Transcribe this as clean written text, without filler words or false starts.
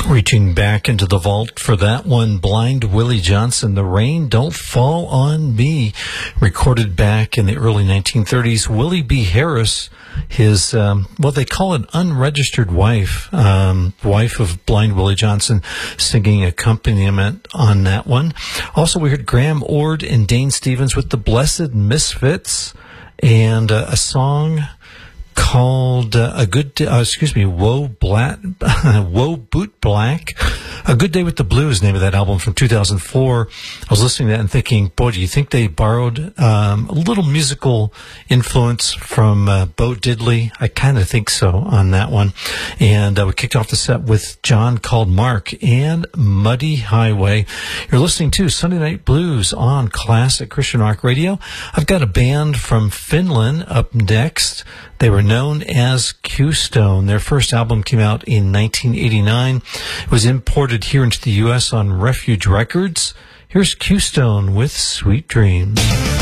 Reaching back into the vault for that one, Blind Willie Johnson, The Rain Don't Fall on Me, recorded back in the early 1930s. Willie B. Harris, his, they call it unregistered wife, wife of Blind Willie Johnson, singing accompaniment on that one. Also, we heard Graham Ord and Dane Stevens with The Blessed Misfits, and a song called Whoa Boot Black. A Good Day with the Blues, name of that album from 2004. I was listening to that and thinking, boy, do you think they borrowed a little musical influence from Bo Diddley? I kind of think so on that one. And we kicked off the set with John Called Mark and Muddy Highway. You're listening to Sunday Night Blues on Classic Christian Rock Radio. I've got a band from Finland up next. They were known as Q-Stone. Their first album came out in 1989. It was imported here into the U.S. on Refuge Records. Here's Q-Stone with Sweet Dreams.